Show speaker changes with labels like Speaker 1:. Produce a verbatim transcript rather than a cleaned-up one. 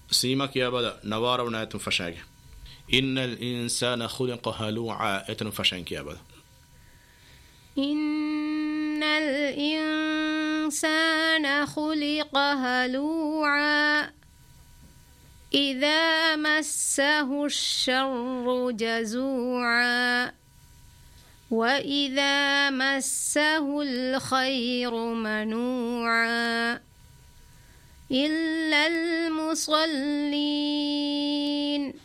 Speaker 1: سيما كيا بدا نوار وناتم فشاك إن الإنسان خلق هلوعا اتن فشان كيا بدا
Speaker 2: إن الإنسان خلق هلوعا إذا مسه الشر جزوعا وإذا مسه الخير منوعا إلا المصلين